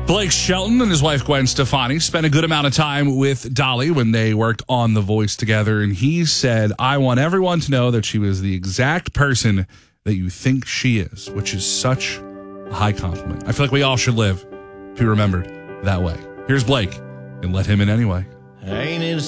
Blake Shelton and his wife Gwen Stefani spent a good amount of time with Dolly when they worked on The Voice together, and he said, "I want everyone to know that she was the exact person that you think she is," which is such a high compliment. I feel like we all should live to be remembered that way. Here's Blake, and Let Him In Anyway. Ain't it